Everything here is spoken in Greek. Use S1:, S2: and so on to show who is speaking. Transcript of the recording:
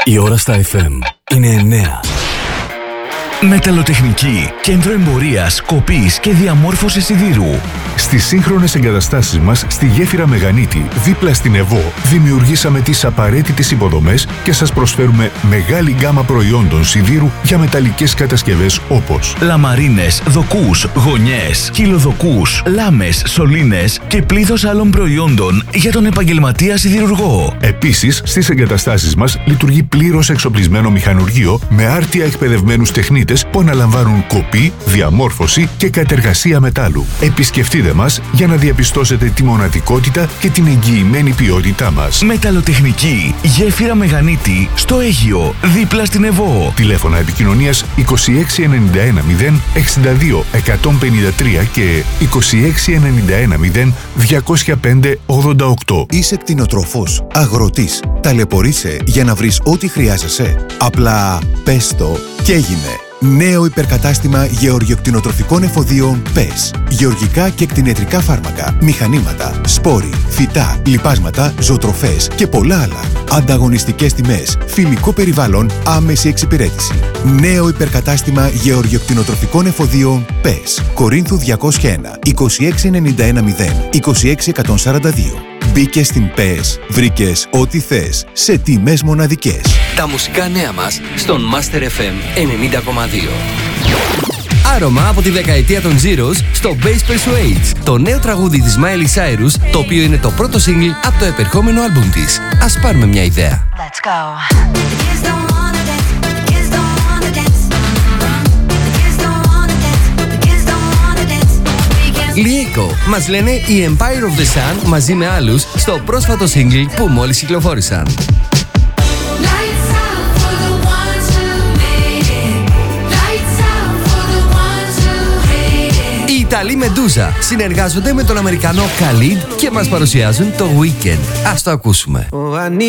S1: Η ώρα στα FM είναι 9. Μεταλλοτεχνική, κέντρο εμπορίας, κοπής και διαμόρφωσης σιδήρου.
S2: Στις σύγχρονες εγκαταστάσεις μας στη γέφυρα Μεγανίτη, δίπλα στην ΕΒΟ, δημιουργήσαμε τις απαραίτητες υποδομές και σας προσφέρουμε μεγάλη γκάμα προϊόντων σιδήρου για μεταλλικές κατασκευές όπως
S1: λαμαρίνες, δοκούς, γωνιές, κυλοδοκούς, λάμες, σωλήνες και πλήθος άλλων προϊόντων για τον επαγγελματία σιδηρουργό.
S2: Επίσης, στις εγκαταστάσεις μας λειτουργεί πλήρως εξοπλισμένο μηχανουργείο με άρτια εκπαιδευμένους τεχνίτες που αναλαμβάνουν κοπή, διαμόρφωση και κατεργασία μετάλλου. Επισκεφτείτε μας για να διαπιστώσετε τη μοναδικότητα και την εγγυημένη ποιότητά μας.
S1: Μεταλλοτεχνική, γέφυρα Μεγανίτη, στο Αίγυο, δίπλα στην ΕΒΟ.
S2: Τηλέφωνα επικοινωνίας 2691 0 62 153 και 2691 0 205 88.
S3: Είσαι κτηνοτρόφος, αγροτής, ταλαιπωρείσαι για να βρεις ό,τι χρειάζεσαι. Απλά πες το και έγινε. Νέο υπερκατάστημα γεωργιοκτηνοτροφικών εφοδίων ΠΕΣ. Γεωργικά και κτηνιατρικά φάρμακα, μηχανήματα, σπόροι, φυτά, λιπάσματα, ζωοτροφές και πολλά άλλα. Ανταγωνιστικές τιμές, φιλικό περιβάλλον, άμεση εξυπηρέτηση. Νέο υπερκατάστημα γεωργιοκτηνοτροφικών εφοδίων ΠΕΣ. Κορίνθου 201 2691 0 26142. Μπήκες στην ΠΕΣ, βρήκες ό,τι θες, σε τιμές μοναδικές.
S4: Τα μουσικά νέα μας στον Master FM 90,2. Άρωμα από τη δεκαετία των Zeros στο Bass Persuades, το νέο τραγούδι της Miley Cyrus, το οποίο είναι το πρώτο single από το επερχόμενο άλμπουμ της. Ας πάρουμε μια ιδέα.
S5: Let's go.
S4: Lieko, μας λένε η Empire of the Sun μαζί με άλλους στο πρόσφατο single που μόλις κυκλοφόρησαν. Οι Ιταλοί Medusa συνεργάζονται με τον Αμερικανό Khalid και μας παρουσιάζουν το Weekend. Ας το ακούσουμε.